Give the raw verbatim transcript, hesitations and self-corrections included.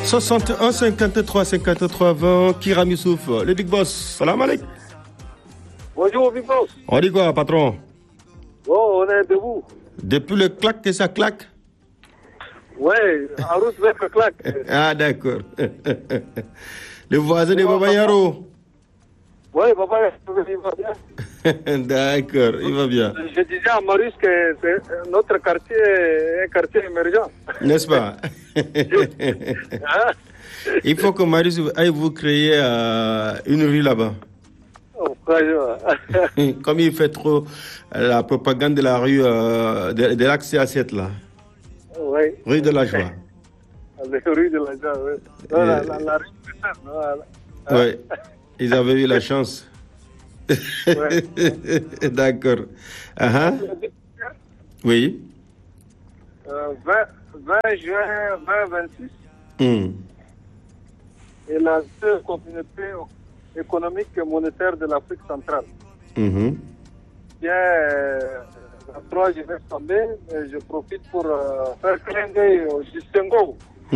soixante et un cinquante-trois cinquante-trois vingt, Kiram Youssouf, le Big Boss. Salam alaikum. Bonjour Big Boss. On dit quoi, patron? Oh, on est debout. Depuis le claque que ça claque? Ouais, en route vers le claque. Ah, d'accord. Le voisin de Baba Yaro? Oui, Baba Yaro, il va bien. D'accord, il va bien. Je disais à Marius que c'est notre quartier est un quartier émergent. N'est-ce pas? Hein? Il faut que Marius aille vous créer euh, une rue là-bas. Oh, comme il fait trop la propagande de la rue, euh, de, de l'accès à cette là. Oui. Rue de la Joie. La rue de la Joie, oui. Non, la, la, la rue de la Joie. Oui, ils avaient eu la chance. Ouais. D'accord. Uh-huh. Oui. Euh, vingt juin vingt vingt-six. Mm. Et la seule communauté économique et monétaire de l'Afrique centrale. Mm-hmm. Bien, euh, la trois, je vais tomber, mais je profite pour euh, faire clin d'œil au distinguo